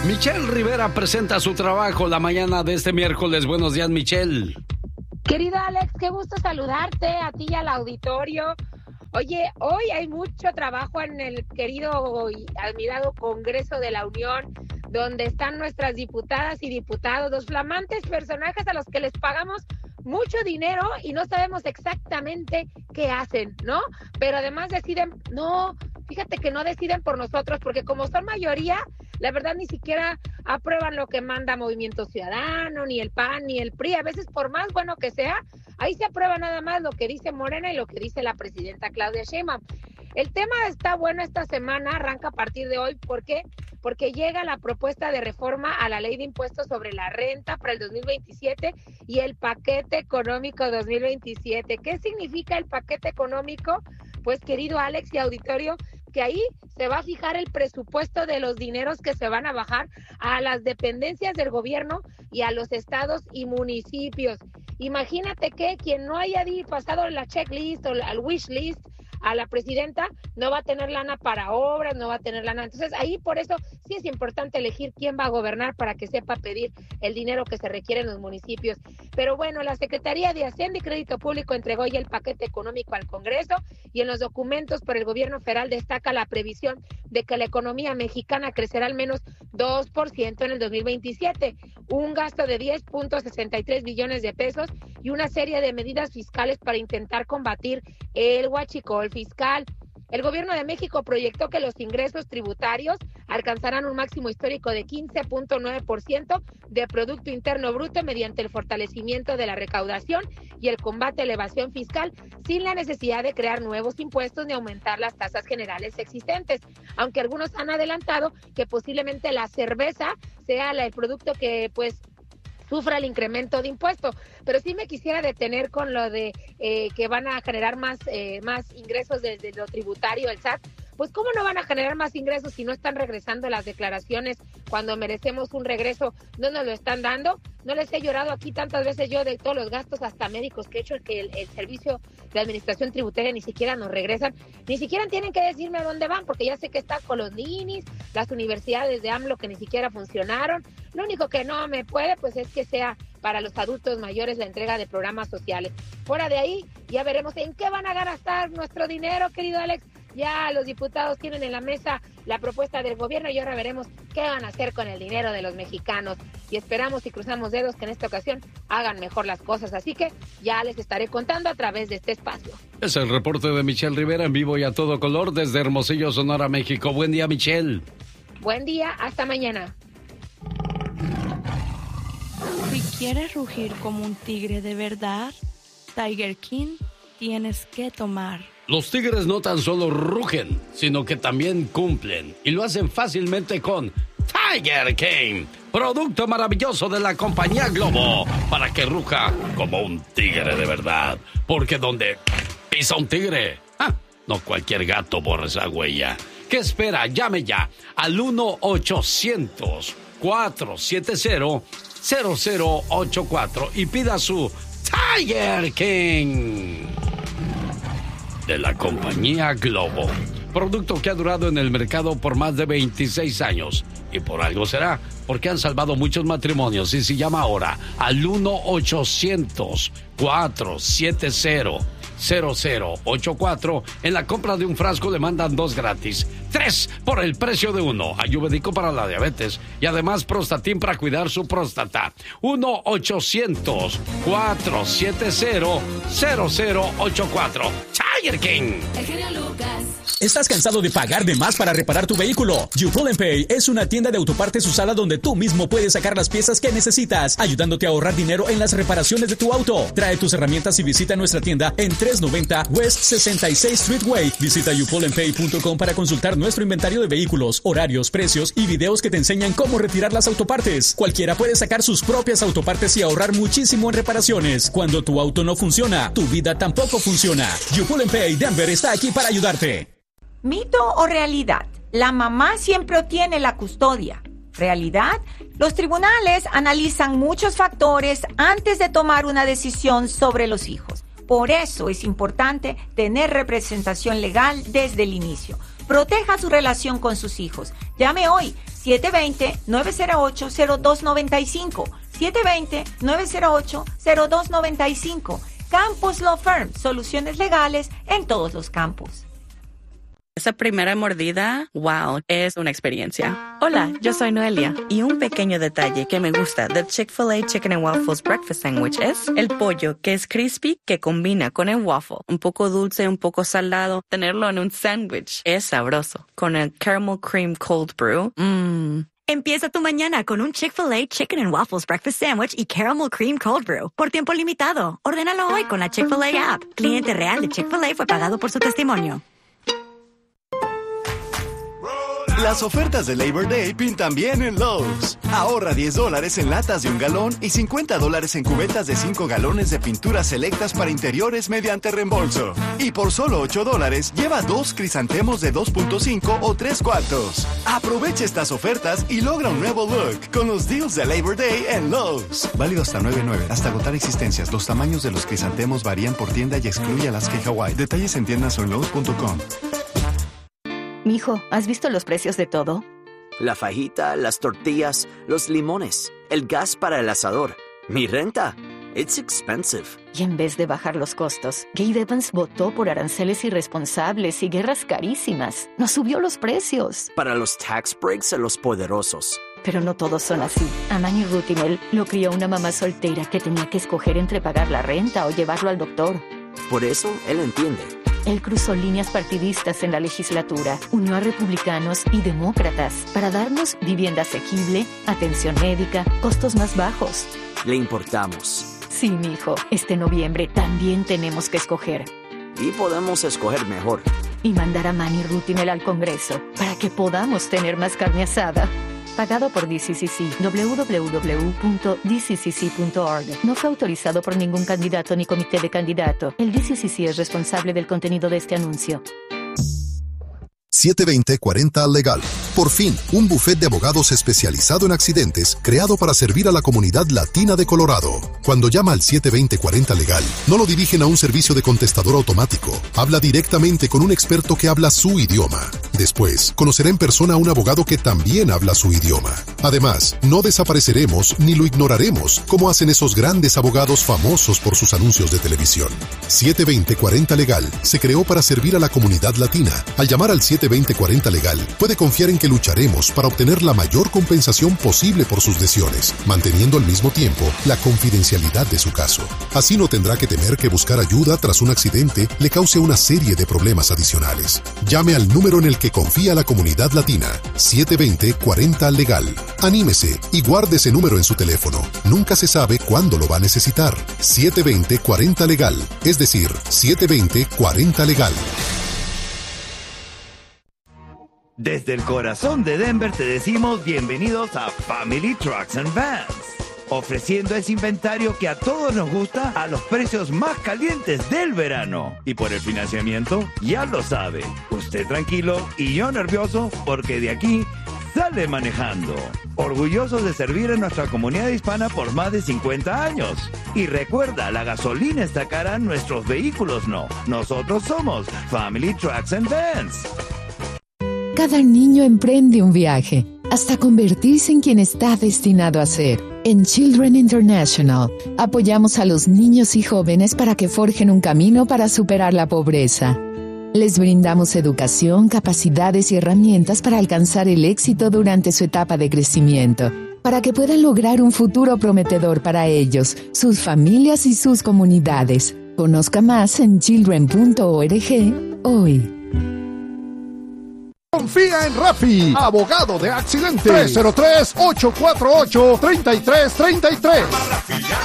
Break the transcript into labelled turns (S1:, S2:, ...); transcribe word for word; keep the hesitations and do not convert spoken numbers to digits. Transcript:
S1: Michelle Rivera presenta su trabajo la mañana de este miércoles. Buenos días, Michelle.
S2: Querido Alex, qué gusto saludarte a ti y al auditorio. Oye, hoy hay mucho trabajo en el querido y admirado Congreso de la Unión, donde están nuestras diputadas y diputados, los flamantes personajes a los que les pagamos mucho dinero y no sabemos exactamente qué hacen, ¿no? Pero además deciden, no, fíjate que no deciden por nosotros, porque como son mayoría, la verdad ni siquiera aprueban lo que manda Movimiento Ciudadano, ni el P A N, ni el P R I. A veces, por más bueno que sea, ahí se aprueba nada más lo que dice Morena y lo que dice la presidenta Claudia Sheinbaum. El tema está bueno esta semana, arranca a partir de hoy. ¿Por qué? Porque llega la propuesta de reforma a la Ley de Impuestos sobre la Renta para el dos mil veintisiete y el paquete económico dos mil veintisiete. ¿Qué significa el paquete económico? Pues, querido Alex y auditorio, que ahí se va a fijar el presupuesto de los dineros que se van a bajar a las dependencias del gobierno y a los estados y municipios. Imagínate que quien no haya pasado la checklist o el wish list a la presidenta no va a tener lana para obras, no va a tener lana. Entonces ahí por eso sí es importante elegir quién va a gobernar para que sepa pedir el dinero que se requiere en los municipios. Pero bueno, la Secretaría de Hacienda y Crédito Público entregó ya el paquete económico al Congreso y en los documentos por el gobierno federal destaca la previsión de que la economía mexicana crecerá al menos dos por ciento en el dos mil veintisiete, un gasto de diez punto sesenta y tres billones de pesos y una serie de medidas fiscales para intentar combatir el huachicol fiscal. El gobierno de México proyectó que los ingresos tributarios alcanzarán un máximo histórico de quince punto nueve por ciento de Producto Interno Bruto mediante el fortalecimiento de la recaudación y el combate a la evasión fiscal, sin la necesidad de crear nuevos impuestos ni aumentar las tasas generales existentes, aunque algunos han adelantado que posiblemente la cerveza sea el producto que pues sufra el incremento de impuestos. Pero sí me quisiera detener con lo de eh, que van a generar más, eh, más ingresos desde lo tributario, el S A T. Pues ¿cómo no van a generar más ingresos si no están regresando las declaraciones cuando merecemos un regreso? No nos lo están dando. No les he llorado aquí tantas veces yo de todos los gastos hasta médicos que he hecho, que el, el servicio de administración tributaria ni siquiera nos regresan. Ni siquiera tienen que decirme a dónde van, porque ya sé que está con los ninis, las universidades de AMLO que ni siquiera funcionaron. Lo único que no me puede pues es que sea para los adultos mayores la entrega de programas sociales. Fuera de ahí, ya veremos en qué van a gastar nuestro dinero, querido Alex. Ya los diputados tienen en la mesa la propuesta del gobierno y ahora veremos qué van a hacer con el dinero de los mexicanos. Y esperamos y cruzamos dedos que en esta ocasión hagan mejor las cosas. Así que ya les estaré contando a través de este espacio.
S1: Es el reporte de Michelle Rivera en vivo y a todo color desde Hermosillo, Sonora, México. Buen día, Michelle.
S2: Buen día, hasta mañana.
S3: Si quieres rugir como un tigre de verdad, Tiger King tienes que tomar.
S1: Los tigres no tan solo rugen, sino que también cumplen. Y lo hacen fácilmente con Tiger King, producto maravilloso de la compañía Globo, para que ruja como un tigre de verdad. Porque donde pisa un tigre, ah, no cualquier gato borra esa huella. ¿Qué espera? Llame ya al uno ochocientos, cuatrocientos setenta, cero cero ocho cuatro y pida su Tiger King de la compañía Globo, producto que ha durado en el mercado por más de veintiséis años y por algo será, porque han salvado muchos matrimonios. Y si llama ahora al uno ochocientos, cuatrocientos setenta, cero cero ocho cuatro, en la compra de un frasco le mandan dos gratis, tres por el precio de uno. Ayurvédico para la diabetes y además Prostatin para cuidar su próstata. uno ochocientos, cuatrocientos setenta, cero cero ocho cuatro. Tiger King.
S4: El genio Lucas.
S5: ¿Estás cansado de pagar de más para reparar tu vehículo? You Pull and Pay es una tienda de autopartes usada donde tú mismo puedes sacar las piezas que necesitas, ayudándote a ahorrar dinero en las reparaciones de tu auto. Trae tus herramientas y visita nuestra tienda en trescientos noventa West sesenta y seis Street Way. Visita you pull and pay punto com para consultar nuestro inventario de vehículos, horarios, precios y videos que te enseñan cómo retirar las autopartes. Cualquiera puede sacar sus propias autopartes y ahorrar muchísimo en reparaciones. Cuando tu auto no funciona, tu vida tampoco funciona. You Pull and Pay Denver está aquí para ayudarte.
S6: ¿Mito o realidad? La mamá siempre obtiene la custodia. ¿Realidad? Los tribunales analizan muchos factores antes de tomar una decisión sobre los hijos. Por eso es importante tener representación legal desde el inicio. Proteja su relación con sus hijos. Llame hoy siete dos cero, nueve cero ocho, cero dos nueve cinco. siete dos cero, nueve cero ocho, cero dos nueve cinco. Campus Law Firm, soluciones legales en todos los campos.
S4: Esa primera mordida, wow, es una experiencia. Hola, yo soy Noelia. Y un pequeño detalle que me gusta del Chick-fil-A Chicken and Waffles Breakfast Sandwich es el pollo, que es crispy, que combina con el waffle. Un poco dulce, un poco salado. Tenerlo en un sándwich es sabroso. Con el Caramel Cream Cold Brew, mmm.
S7: Empieza tu mañana con un Chick-fil-A Chicken and Waffles Breakfast Sandwich y Caramel Cream Cold Brew. Por tiempo limitado. Ordénalo hoy con la Chick-fil-A app. Cliente real de Chick-fil-A fue pagado por su testimonio.
S8: Las ofertas de Labor Day pintan bien en Lowe's. Ahorra diez dólares en latas de un galón y cincuenta dólares en cubetas de cinco galones de pinturas selectas para interiores mediante reembolso. Y por solo ocho dólares, lleva dos crisantemos de dos punto cinco o tres cuartos. Aprovecha estas ofertas y logra un nuevo look con los deals de Labor Day en Lowe's. Válido hasta nueve nueve, hasta agotar existencias. Los tamaños de los crisantemos varían por tienda y excluye Alaska y Hawaii. Detalles en tiendas o en Lowe's punto com.
S7: Mijo, ¿has visto los precios de todo?
S9: La fajita, las tortillas, los limones, el gas para el asador, mi renta. It's expensive.
S7: Y en vez de bajar los costos, Gabe Evans votó por aranceles irresponsables y guerras carísimas. Nos subió los precios.
S9: Para los tax breaks a los poderosos.
S7: Pero no todos son así. A Manny Rutinel lo crió una mamá soltera que tenía que escoger entre pagar la renta o llevarlo al doctor.
S9: Por eso, él entiende.
S7: Él cruzó líneas partidistas en la legislatura, unió a republicanos y demócratas para darnos vivienda asequible, atención médica, costos más bajos.
S9: Le importamos.
S7: Sí, mijo, este noviembre también tenemos que escoger.
S9: Y podemos escoger mejor.
S7: Y mandar a Manny Rutinel al Congreso para que podamos tener más carne asada. Pagado por D C C C. doble u doble u doble u punto d c c c punto org. No fue autorizado por ningún candidato ni comité de candidato. El D C C C es responsable del contenido de este anuncio.
S10: siete veinte cuarenta Legal. Por fin, un bufet de abogados especializado en accidentes creado para servir a la comunidad latina de Colorado. Cuando llama al siete veinte cuarenta Legal, no lo dirigen a un servicio de contestador automático. Habla directamente con un experto que habla su idioma. Después, conocerá en persona a un abogado que también habla su idioma. Además, no desapareceremos ni lo ignoraremos, como hacen esos grandes abogados famosos por sus anuncios de televisión. siete veinte cuarenta Legal se creó para servir a la comunidad latina. Al llamar al siete veinte cuarenta Legal, puede confiar en que lucharemos para obtener la mayor compensación posible por sus lesiones, manteniendo al mismo tiempo la confidencialidad de su caso. Así no tendrá que temer que buscar ayuda tras un accidente le cause una serie de problemas adicionales. Llame al número en el que confía la comunidad latina, siete veinte cuarenta Legal. Anímese y guarde ese número en su teléfono. Nunca se sabe cuándo lo va a necesitar. siete veinte cuarenta Legal, es decir, siete veinte cuarenta Legal.
S11: Desde el corazón de Denver te decimos bienvenidos a Family Trucks and Vans, ofreciendo ese inventario que a todos nos gusta a los precios más calientes del verano. Y por el financiamiento, ya lo sabe, usted tranquilo y yo nervioso porque de aquí sale manejando. Orgullosos de servir a nuestra comunidad hispana por más de cincuenta años. Y recuerda, la gasolina está cara, nuestros vehículos no. Nosotros somos Family Trucks and Vans.
S12: Cada niño emprende un viaje hasta convertirse en quien está destinado a ser. En Children International, apoyamos a los niños y jóvenes para que forjen un camino para superar la pobreza. Les brindamos educación, capacidades y herramientas para alcanzar el éxito durante su etapa de crecimiento, para que puedan lograr un futuro prometedor para ellos, sus familias y sus comunidades. Conozca más en children punto org hoy.
S13: Confía en Rafi, abogado de accidentes. tres cero tres, ocho cuatro ocho, tres tres tres tres.